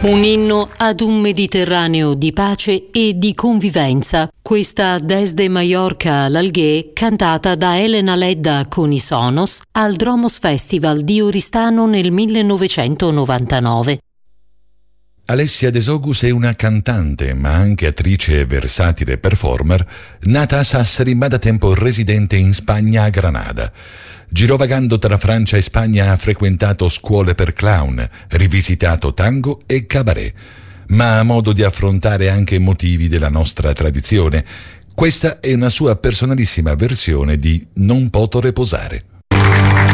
Un inno ad un Mediterraneo di pace e di convivenza. Questa Desde Mallorca all'Alguer, cantata da Elena Ledda con i Sonos al Dromos Festival di Oristano nel 1999. Alessia De Sogus è una cantante, ma anche attrice e versatile performer, nata a Sassari ma da tempo residente in Spagna a Granada. Girovagando tra Francia e Spagna ha frequentato scuole per clown, rivisitato tango e cabaret, ma ha modo di affrontare anche motivi della nostra tradizione. Questa è una sua personalissima versione di Non poto reposare.